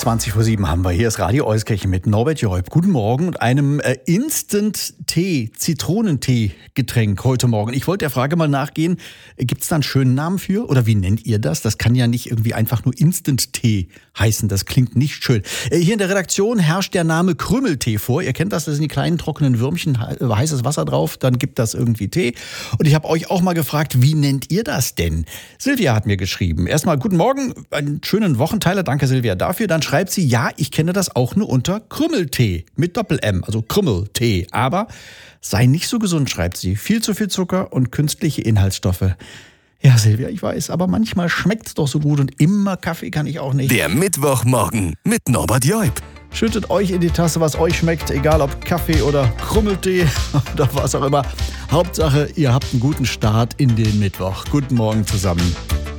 20 vor 7 haben wir. Hier ist Radio Euskirchen mit Norbert Joib. Guten Morgen und einem Instant-Tee, Zitronentee-Getränk heute Morgen. Ich wollte der Frage mal nachgehen, gibt es da einen schönen Namen für? Oder wie nennt ihr das? Das kann ja nicht irgendwie einfach nur Instant-Tee heißen. Das klingt nicht schön. Hier in der Redaktion herrscht der Name Krümeltee vor. Ihr kennt das, das sind die kleinen trockenen Würmchen, heißes Wasser drauf, dann gibt das irgendwie Tee. Und ich habe euch auch mal gefragt, wie nennt ihr das denn? Silvia hat mir geschrieben. Erstmal guten Morgen, einen schönen Wochenteiler. Danke Silvia dafür. Dann schreibt sie, ja, ich kenne das auch nur unter Krümeltee mit Doppel-M, also Krümeltee. Aber sei nicht so gesund, schreibt sie. Viel zu viel Zucker und künstliche Inhaltsstoffe. Ja, Silvia, ich weiß, aber manchmal schmeckt's doch so gut und immer Kaffee kann ich auch nicht. Der Mittwochmorgen mit Norbert Joib. Schüttet euch in die Tasse, was euch schmeckt, egal ob Kaffee oder Krümeltee oder was auch immer. Hauptsache, ihr habt einen guten Start in den Mittwoch. Guten Morgen zusammen.